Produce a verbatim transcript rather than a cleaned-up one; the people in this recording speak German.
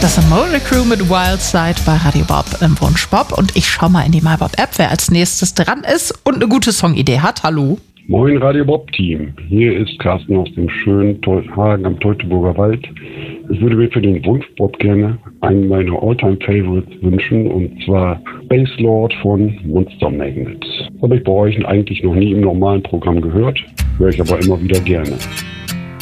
Das Amore Crew mit Wildside bei Radio Bob im Wunsch Bob. Und ich schau mal in die MyBob-App, wer als nächstes dran ist und eine gute Songidee hat. Hallo. Moin Radio Bob Team. Hier ist Carsten aus dem schönen Hagen am Teutoburger Wald. Ich würde mir für den Wunsch Bob gerne einen meiner Alltime Favorites wünschen, und zwar Space Lord von Monster Magnet. Das habe ich bei euch eigentlich noch nie im normalen Programm gehört, höre ich aber immer wieder gerne.